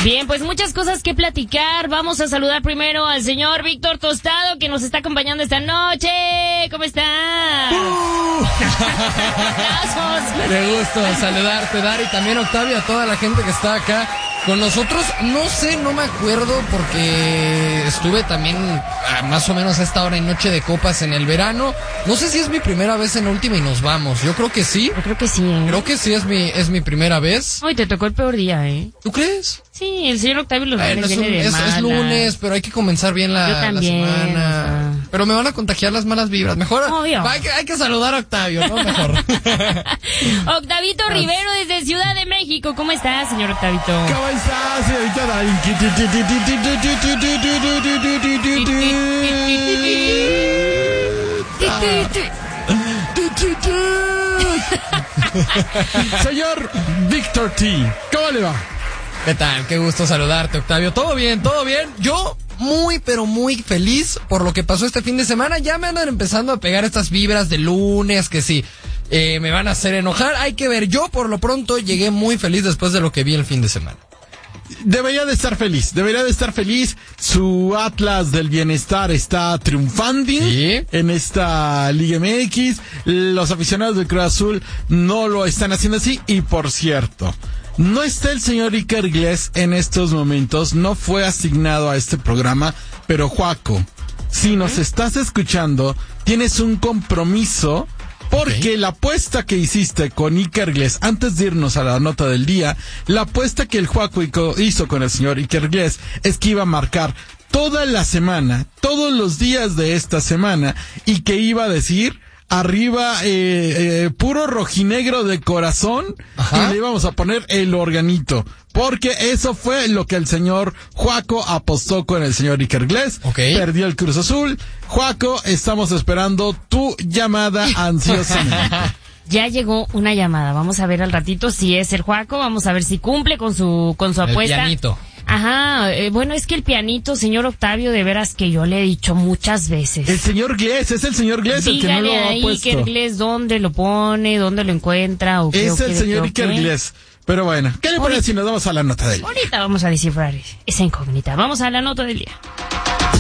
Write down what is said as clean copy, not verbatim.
Bien, pues muchas cosas que platicar. Vamos a saludar primero al señor Víctor Tostado, que nos está acompañando esta noche. ¿Cómo está? Qué gusto saludarte, Dari, también Octavio, a toda la gente que está acá con nosotros. No sé, no me acuerdo porque estuve también más o menos a esta hora en Noche de Copas en el verano. No sé si es mi primera vez en Última y nos vamos. Yo creo que sí. Yo creo que sí, ¿eh? Creo que sí es mi primera vez. Hoy te tocó el peor día, ¿eh? ¿Tú crees? Sí, el señor Octavio los lunes viene de malas. Es lunes, pero hay que comenzar bien la semana. Pero me van a contagiar las malas vibras. Mejor hay que saludar a Octavio, ¿no? Mejor. Octavito Rivero desde Ciudad de México. ¿Cómo está, señor Octavito? ¿Cómo está, señorita Dari? Señor Víctor T, ¿cómo le va? ¿Qué tal? Qué gusto saludarte, Octavio. ¿Todo bien? ¿Todo bien? Yo muy, pero muy feliz por lo que pasó este fin de semana. Ya me andan empezando a pegar estas vibras de lunes, que sí, me van a hacer enojar. Hay que ver, yo por lo pronto llegué muy feliz después de lo que vi el fin de semana. Debería de estar feliz. Su Atlas del Bienestar está triunfando en esta Liga MX. Los aficionados del Cruz Azul no lo están haciendo así. Y por cierto, no está el señor Iker Iglesias en estos momentos, no fue asignado a este programa, pero Juaco, si nos estás escuchando, tienes un compromiso, porque la apuesta que hiciste con Iker Iglesias, antes de irnos a la nota del día, la apuesta que el Juaco hizo con el señor Iker Iglesias es que iba a marcar toda la semana, todos los días de esta semana, y que iba a decir: arriba, puro rojinegro de corazón. Ajá. Y le íbamos a poner el organito. Porque eso fue lo que el señor Juaco apostó con el señor Iker Iglesias. Perdió el Cruz Azul. Juaco, estamos esperando tu llamada ansiosamente. Ya llegó una llamada. Vamos a ver al ratito si es el Juaco. Vamos a ver si cumple con su apuesta. El pianito. Ajá, bueno, es que el pianito, señor Octavio, de veras que yo le he dicho muchas veces. El señor Iglesias, es el señor Iglesias el que no lo ha puesto. Dígale ahí, Iglesias, ¿dónde lo pone? ¿Dónde lo encuentra? ¿O qué, es el señor Iker Iglesias. Pero bueno, ¿qué le parece si nos vamos a la nota del día? Ahorita vamos a descifrar esa incógnita. Vamos a la nota del día.